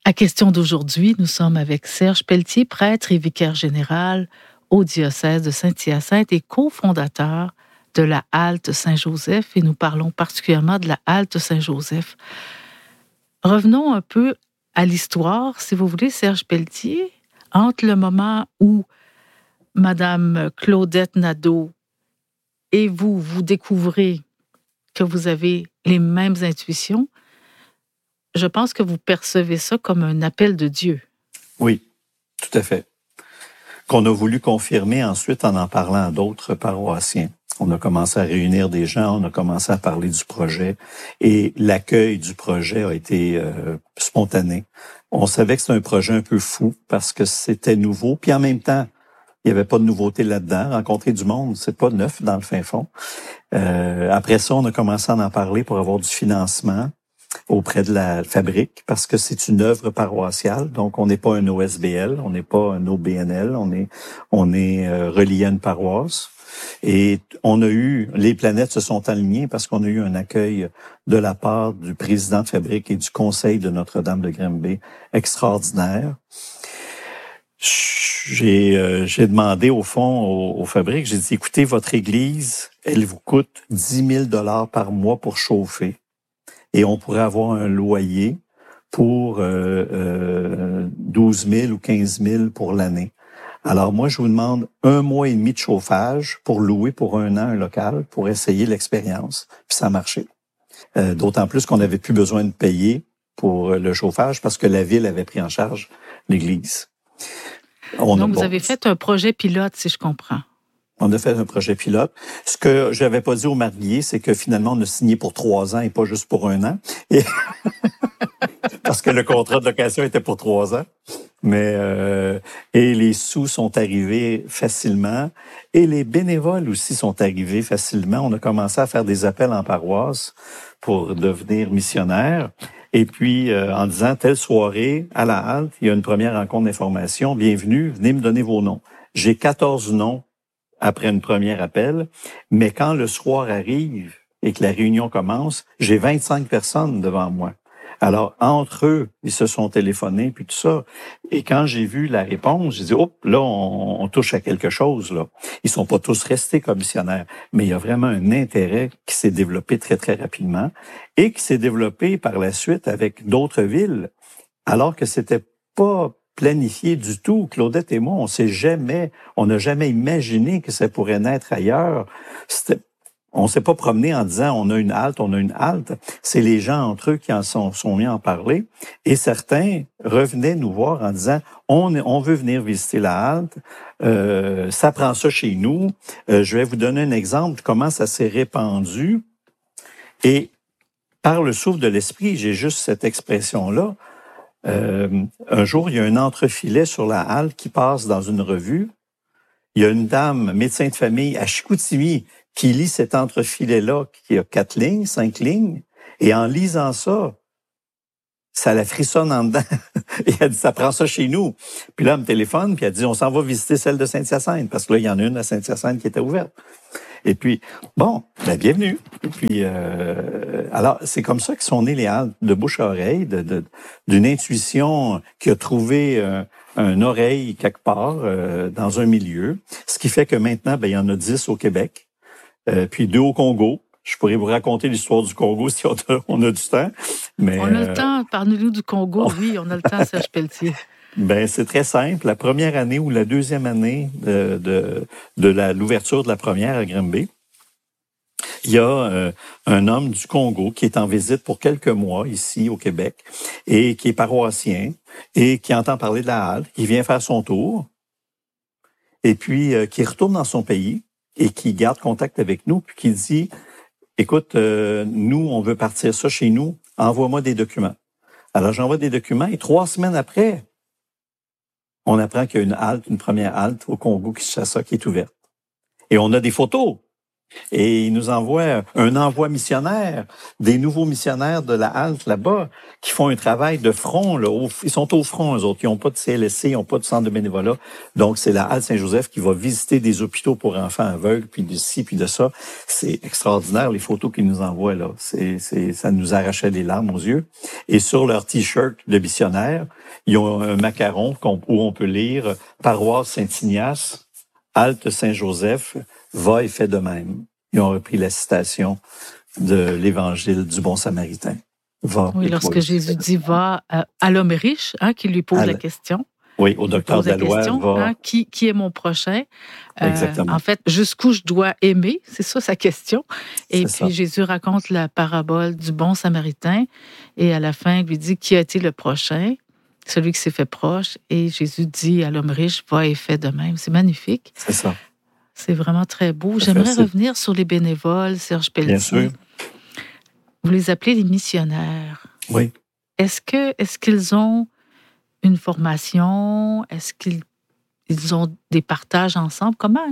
À question d'aujourd'hui, nous sommes avec Serge Pelletier, prêtre et vicaire général au diocèse de Saint-Hyacinthe et cofondateur de la Halte Saint-Joseph, et nous parlons particulièrement de la Halte Saint-Joseph. Revenons un peu à l'histoire, si vous voulez, Serge Pelletier, entre le moment où Madame Claudette Nadeau et vous découvrez que vous avez les mêmes intuitions. Je pense que vous percevez ça comme un appel de Dieu. Oui, tout à fait. Qu'on a voulu confirmer ensuite en parlant à d'autres paroissiens. On a commencé à réunir des gens, on a commencé à parler du projet et l'accueil du projet a été spontané. On savait que c'était un projet un peu fou parce que c'était nouveau, puis en même temps, il n'y avait pas de nouveauté là-dedans. Rencontrer du monde, c'est pas neuf dans le fin fond. Après ça, on a commencé à en parler pour avoir du financement auprès de la fabrique, parce que c'est une œuvre paroissiale, donc on n'est pas un OSBL, on n'est pas un OBNL, on est relié à une paroisse. Et les planètes se sont alignées parce qu'on a eu un accueil de la part du président de fabrique et du conseil de Notre-Dame de Granby extraordinaire. J'ai demandé au fond aux fabriques, j'ai dit, écoutez, votre église, elle vous coûte 10 000 $ par mois pour chauffer. Et on pourrait avoir un loyer pour 12 000 ou 15 000 pour l'année. Alors moi, je vous demande 1 mois et demi de chauffage pour louer pour 1 an un local, pour essayer l'expérience. Puis ça a marché. D'autant plus qu'on n'avait plus besoin de payer pour le chauffage parce que la ville avait pris en charge l'église. Donc, vous avez fait un projet pilote, si je comprends. On a fait un projet pilote. Ce que j'avais pas dit au mariés, c'est que finalement, on a signé pour 3 ans et pas juste pour 1 an. Et parce que le contrat de location était pour 3 ans. Mais et les sous sont arrivés facilement. Et les bénévoles aussi sont arrivés facilement. On a commencé à faire des appels en paroisse pour devenir missionnaire. Et puis, en disant, telle soirée, à la halte, il y a une première rencontre d'information. Bienvenue, venez me donner vos noms. J'ai 14 noms après un premier appel, mais quand le soir arrive et que la réunion commence, j'ai 25 personnes devant moi. Alors, entre eux, ils se sont téléphonés, puis tout ça. Et quand j'ai vu la réponse, j'ai dit, oh, là, on touche à quelque chose, là. Ils sont pas tous restés commissionnaires, mais il y a vraiment un intérêt qui s'est développé très, très rapidement et qui s'est développé par la suite avec d'autres villes, alors que c'était pas planifié du tout. Claudette et moi, on n'a jamais imaginé que ça pourrait naître ailleurs. On s'est pas promené en disant on a une halte. C'est les gens entre eux qui en sont mis à en parler. Et certains revenaient nous voir en disant on veut venir visiter la halte. Ça prend ça chez nous. Je vais vous donner un exemple de comment ça s'est répandu. Et par le souffle de l'esprit, j'ai juste cette expression-là. Un jour, il y a un entrefilet sur la halte qui passe dans une revue. Il y a une dame, médecin de famille à Chicoutimi, qui lit cet entrefilet-là, qui a 4 lignes, 5 lignes, et en lisant ça, ça la frissonne en dedans. Et elle dit, ça prend ça chez nous. Puis là, elle me téléphone, puis elle dit, on s'en va visiter celle de Saint-Hyacinthe, parce que là, il y en a une à Saint-Hyacinthe qui était ouverte. Et puis, bon, bienvenue. Et puis, alors, c'est comme ça que sont nées les haltes, de bouche à oreille, d'une intuition qui a trouvé une oreille quelque part dans un milieu. Ce qui fait que maintenant, il y en a 10 au Québec, puis 2 au Congo. Je pourrais vous raconter l'histoire du Congo si on a du temps. Mais, on a le temps, parlez-nous du Congo. Oui, on a le temps, Serge Pelletier. C'est très simple. La première année ou la deuxième année de l'ouverture de la première à Granby, il y a un homme du Congo qui est en visite pour quelques mois ici au Québec et qui est paroissien et qui entend parler de la halte. Il vient faire son tour et puis qui retourne dans son pays et qui garde contact avec nous puis qui dit, écoute, nous, on veut partir ça chez nous, envoie-moi des documents. Alors, j'envoie des documents et 3 semaines après, on apprend qu'il y a une première halte au Congo qui est ouverte. Et on a des photos. Et il nous envoie un envoi missionnaire, des nouveaux missionnaires de la halte là-bas, qui font un travail de front. Là, ils sont au front, eux autres. Ils n'ont pas de CLSC, ils n'ont pas de centre de bénévolat. Donc, c'est la halte Saint-Joseph qui va visiter des hôpitaux pour enfants aveugles, puis de ci, puis de ça. C'est extraordinaire, les photos qu'ils nous envoient, là. Ça nous arrachait les larmes aux yeux. Et sur leur T-shirt de missionnaire, ils ont un macaron où on peut lire « Paroisse Saint-Ignace, halte Saint-Joseph, va et fait de même ». Ils ont repris la citation de l'Évangile du bon Samaritain. Va. Oui, lorsque Jésus dit va à l'homme riche, qui lui pose la question. Oui, au docteur Dalois, va. Qui est mon prochain? Exactement. En fait, jusqu'où je dois aimer? C'est ça sa question. Et puis Jésus raconte la parabole du bon Samaritain et à la fin, il lui dit qui a été le prochain? Celui qui s'est fait proche. Et Jésus dit à l'homme riche, va et fais de même. C'est magnifique. C'est ça. C'est vraiment très beau. J'aimerais revenir sur les bénévoles, Serge Pelletier. Bien sûr. Vous les appelez les missionnaires. Oui. Est-ce qu'ils ont une formation? Est-ce qu'ils ont des partages ensemble? Comment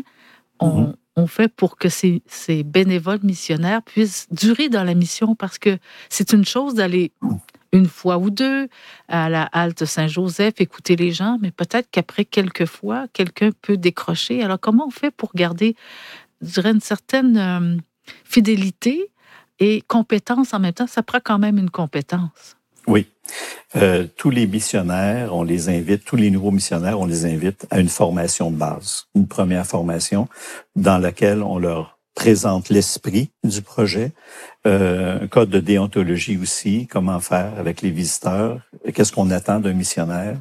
on fait pour que ces bénévoles missionnaires puissent durer dans la mission? Parce que c'est une chose d'aller une fois ou deux à la halte Saint-Joseph, écouter les gens, mais peut-être qu'après quelques fois, quelqu'un peut décrocher. Alors, comment on fait pour garder, je dirais, une certaine fidélité et compétence en même temps? Ça prend quand même une compétence. Oui. Tous les missionnaires, on les invite, tous les nouveaux missionnaires, on les invite à une formation de base, une première formation dans laquelle on leur présente l'esprit du projet, un code de déontologie aussi, comment faire avec les visiteurs, qu'est-ce qu'on attend d'un missionnaire,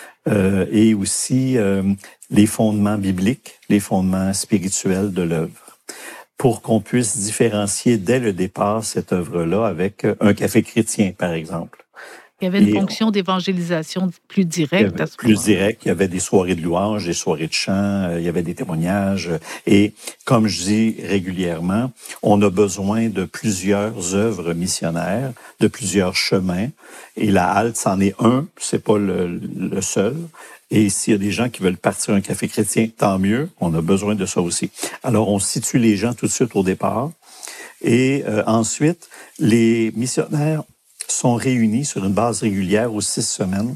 et aussi les fondements bibliques, les fondements spirituels de l'œuvre, pour qu'on puisse différencier dès le départ cette œuvre-là avec un café chrétien, par exemple. Il y avait une fonction d'évangélisation plus directe à ce moment-là. Plus direct, il y avait des soirées de louanges, des soirées de chant, il y avait des témoignages. Et comme je dis régulièrement, on a besoin de plusieurs œuvres missionnaires, de plusieurs chemins. Et la halte, c'en est un, c'est pas le seul. Et s'il y a des gens qui veulent partir un café chrétien, tant mieux, on a besoin de ça aussi. Alors, on situe les gens tout de suite au départ. Et ensuite, les missionnaires sont réunis sur une base régulière aux 6 semaines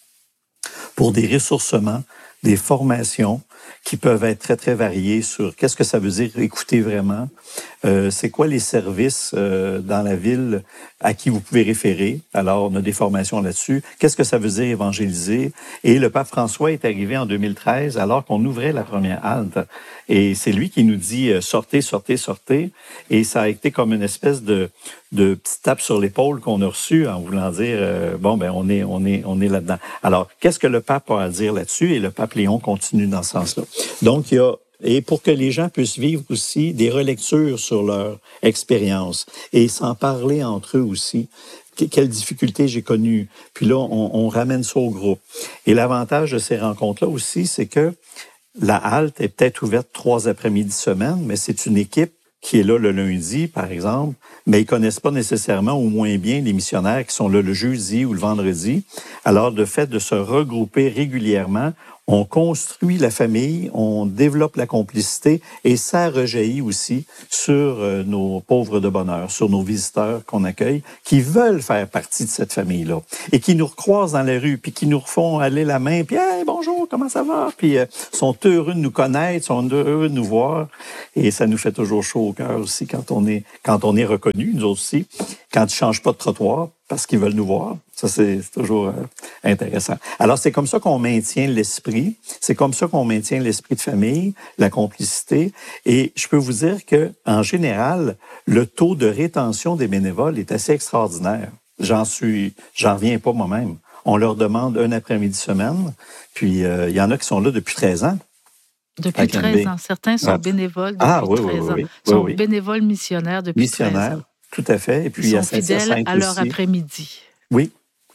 pour des ressourcements, des formations qui peuvent être très, très variées sur qu'est-ce que ça veut dire écouter vraiment, c'est quoi les services dans la ville à qui vous pouvez référer. Alors, on a des formations là-dessus. Qu'est-ce que ça veut dire évangéliser? Et le pape François est arrivé en 2013 alors qu'on ouvrait la première halte. Et c'est lui qui nous dit « sortez, sortez, sortez ». Et ça a été comme une espèce de petite tape sur l'épaule qu'on a reçue en voulant dire bon, ben on est là-dedans. Alors, qu'est-ce que le pape a à dire là-dessus? Et le pape Léon continue dans ce sens-là. Donc, il y a et pour que les gens puissent vivre aussi des relectures sur leur expérience et s'en parler entre eux aussi. Quelles difficultés j'ai connues. Puis là, on ramène ça au groupe. Et l'avantage de ces rencontres-là aussi, c'est que la halte est peut-être ouverte 3 après-midi semaine, mais c'est une équipe qui est là le lundi, par exemple, mais ils connaissent pas nécessairement ou moins bien les missionnaires qui sont là le jeudi ou le vendredi. Alors, de fait de se regrouper régulièrement, on construit la famille, on développe la complicité et ça rejaillit aussi sur nos pauvres de bonheur, sur nos visiteurs qu'on accueille, qui veulent faire partie de cette famille-là et qui nous recroisent dans la rue, puis qui nous refont aller la main, puis hey, bonjour, comment ça va? Puis sont heureux de nous connaître, sont heureux de nous voir et ça nous fait toujours chaud au cœur aussi quand on est reconnu, nous aussi, quand ils changent pas de trottoir parce qu'ils veulent nous voir. Ça, c'est toujours intéressant. Alors, c'est comme ça qu'on maintient l'esprit. C'est comme ça qu'on maintient l'esprit de famille, la complicité. Et je peux vous dire que, en général, le taux de rétention des bénévoles est assez extraordinaire. J'en reviens pas moi-même. On leur demande un après-midi semaine, puis il y en a qui sont là depuis 13 ans. Depuis 13 ans. Certains sont bénévoles depuis 13 ans. Ils sont bénévoles missionnaires depuis 13 ans. Tout à fait. Et puis, ils sont fidèles à leur après-midi. Oui.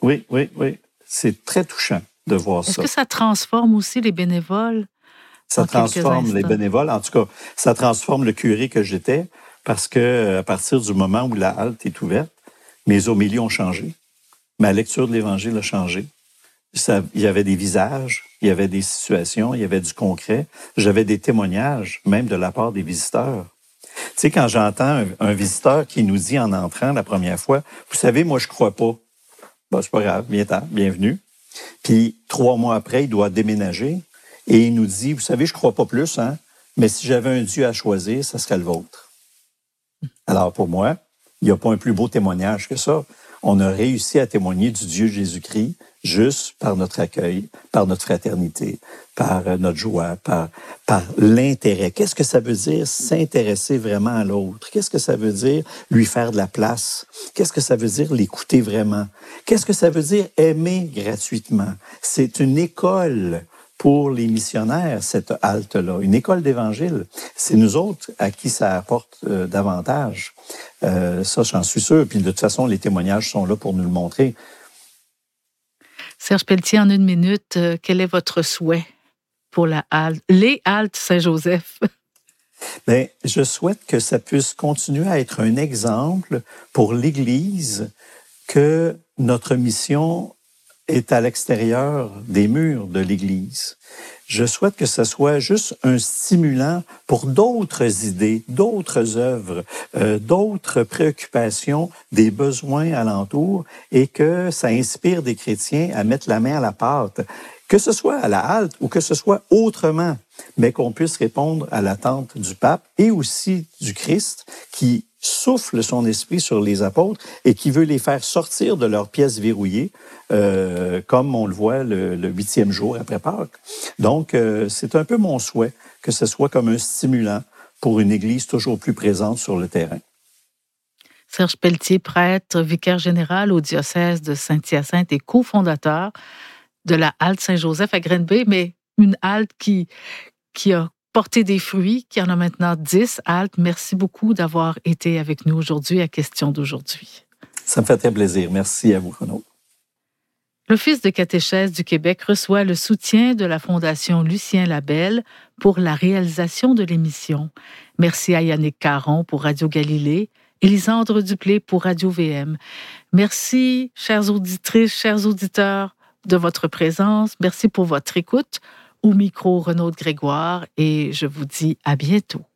C'est très touchant de voir ça. Est-ce que ça transforme aussi les bénévoles? Ça transforme les bénévoles. En tout cas, ça transforme le curé que j'étais parce que à partir du moment où la halte est ouverte, mes homélies ont changé. Ma lecture de l'Évangile a changé. Il y avait des visages, il y avait des situations, il y avait du concret. J'avais des témoignages, même de la part des visiteurs. Tu sais, quand j'entends un visiteur qui nous dit en entrant la première fois, vous savez, moi, je crois pas. Ben, c'est pas grave, bienvenue. Puis 3 mois après, il doit déménager et il nous dit, vous savez, je crois pas plus, hein, mais si j'avais un Dieu à choisir, ça serait le vôtre. Alors pour moi, il n'y a pas un plus beau témoignage que ça. On a réussi à témoigner du Dieu Jésus-Christ juste par notre accueil, par notre fraternité, par notre joie, par l'intérêt. Qu'est-ce que ça veut dire s'intéresser vraiment à l'autre? Qu'est-ce que ça veut dire lui faire de la place? Qu'est-ce que ça veut dire l'écouter vraiment? Qu'est-ce que ça veut dire aimer gratuitement? C'est une école pour les missionnaires, cette halte-là, une école d'évangile. C'est nous autres à qui ça apporte davantage. Ça, j'en suis sûr. Puis de toute façon, les témoignages sont là pour nous le montrer. Serge Pelletier, en 1 minute, quel est votre souhait pour les haltes Saint-Joseph? Bien, je souhaite que ça puisse continuer à être un exemple pour l'Église que notre mission est à l'extérieur des murs de l'Église. Je souhaite que ce soit juste un stimulant pour d'autres idées, d'autres œuvres, d'autres préoccupations, des besoins alentours et que ça inspire des chrétiens à mettre la main à la pâte, que ce soit à la halte ou que ce soit autrement, mais qu'on puisse répondre à l'attente du pape et aussi du Christ qui souffle son esprit sur les apôtres et qui veut les faire sortir de leurs pièces verrouillées, comme on le voit le 8e jour après Pâques. Donc, c'est un peu mon souhait que ce soit comme un stimulant pour une Église toujours plus présente sur le terrain. Serge Pelletier, prêtre, vicaire général au diocèse de Saint-Hyacinthe et cofondateur de la halte Saint-Joseph à Green-Bay, mais une halte qui a porté des fruits, qui en a maintenant 10 haltes. Merci beaucoup d'avoir été avec nous aujourd'hui à Question d'aujourd'hui. Ça me fait très plaisir. Merci à vous, Renaud. L'Office de catéchèse du Québec reçoit le soutien de la Fondation Lucien Labelle pour la réalisation de l'émission. Merci à Yannick Caron pour Radio Galilée, Élisandre Duplé pour Radio VM. Merci, chères auditrices, chers auditeurs, de votre présence. Merci pour votre écoute. Au micro, Renaud Grégoire, et je vous dis à bientôt.